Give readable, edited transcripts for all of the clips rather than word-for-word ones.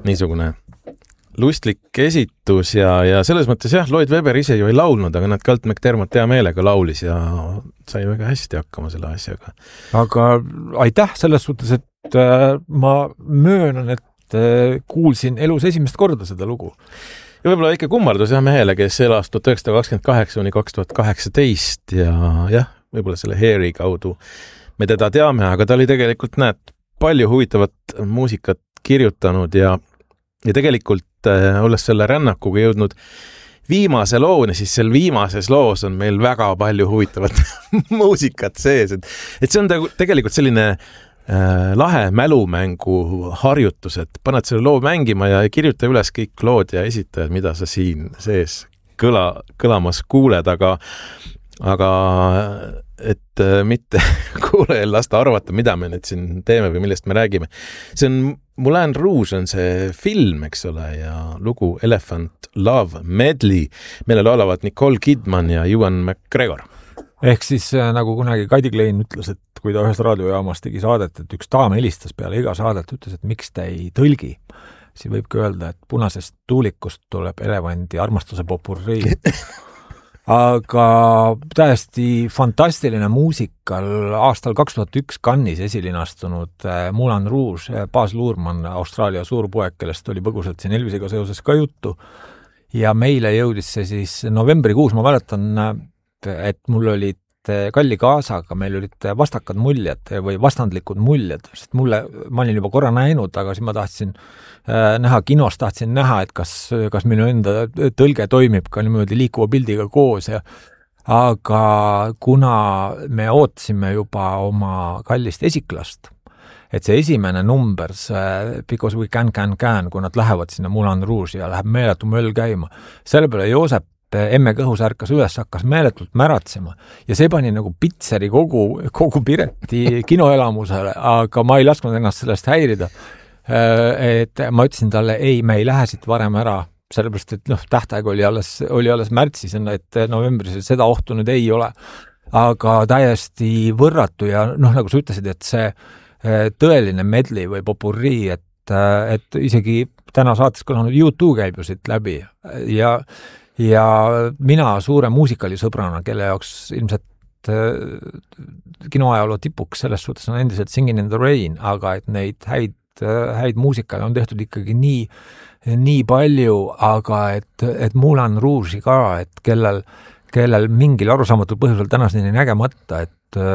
niisugune lustlik esitus ja selles mõttes jah, Lloyd Webber ise ju ei laulnud, aga nad Galt McDermott hea meelega laulis ja sai väga hästi hakkama selle asjaga. Aga aitäh selles suhtes, et ma möönan, et kuulsin elus esimest korda seda lugu. Ja võib-olla ikka kummardus jah mehele, kes elas 1928–2018 ja jah, võib-olla selle Hairi kaudu me teda teame, aga ta oli tegelikult, palju huvitavat muusikat kirjutanud ja tegelikult olles selle rännakuga jõudnud viimase looni, siis seal viimases loos on meil väga palju huvitavat muusikat sees, et see on tegelikult selline lahe mälumängu harjutus, et paned selle loo mängima ja kirjuta üles kõik lood ja esitajad, mida sa siin sees kõlamas kuuled, aga et mitte kuulajal lasta arvata, mida me nüüd siin teeme või millest me räägime. See on Moulin Rouge on see film, eks ole, ja lugu Elephant Love Medley, mille laulavad Nicole Kidman ja Ewan McGregor. Ehk siis nagu kunagi Kaidi Klein ütles, et kui ta ühes raadiojaamas tegi saadet, et üks daam helistas peale iga saadet, ütles, et miks ta ei tõlgi. Siis võibki öelda, et punasest tuulikust tuleb elevandi armastuse popurri. Aga täiesti fantastiline muusikal aastal 2001 Cannes'is esilinastunud Moulin Rouge, Baz Luhrmann, Austraalia suurpoeg, kellest oli põgusalt siin Elvisega seoses ka juttu. Ja meile jõudis see siis novembrikuus, ma mäletan, et mul olid Kalli kaasaga, meil olid vastakad muljed või vastandlikud muljed, sest ma olin juba korra näinud, aga siis ma tahtsin näha kinos, tahtsin näha, et kas minu enda tõlge toimib ka niimoodi liikuva pildiga koos. Aga kuna me ootasime juba oma kallist esiklast, et see esimene number, see Because We Can, kui nad lähevad sinna Moulin Rouge ja läheb meeletu möll käima, selle peale Joosep emme kõhus ärkas üles, hakkas meeletult märatsema ja see pani nagu pitseri kogu Pireti kinoelamusele, aga ma ei lasknud ennast sellest häirida. Et ma ütlesin talle, ei, me ei lähe siit varem ära, sellepärast, et tähtaeg oli alles märtsis, et novembris seda ohtu nüüd ei ole. Aga täiesti võrratu ja nagu sa ütlesid, et see tõeline medley või popurri, et isegi täna saates kõlanud U2 käib ju siit läbi ja mina suure muusikalisõbrana, kelle jaoks ilmselt kinoajaloo tipuks selles suhtes on endiselt Singin' in the Rain, aga et neid häid muusikale on tehtud ikkagi nii palju, aga et Moulin Rouge'i ka, et kellel mingil arusaamatul põhjusel tänaseni nägemata,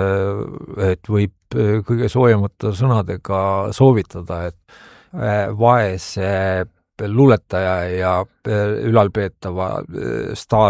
et võib kõige soojamata sõnadega soovitada, et vaese luuletaja ja ülalpeetava staar